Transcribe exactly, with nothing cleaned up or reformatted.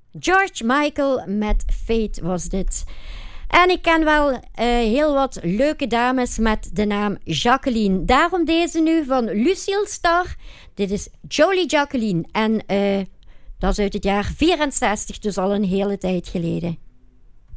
George Michael met Fate was dit. En ik ken wel uh, heel wat leuke dames met de naam Jacqueline. Daarom deze nu van Lucille Star. Dit is Jolie Jacqueline. En uh, dat is uit het jaar vierenzestig, dus al een hele tijd geleden.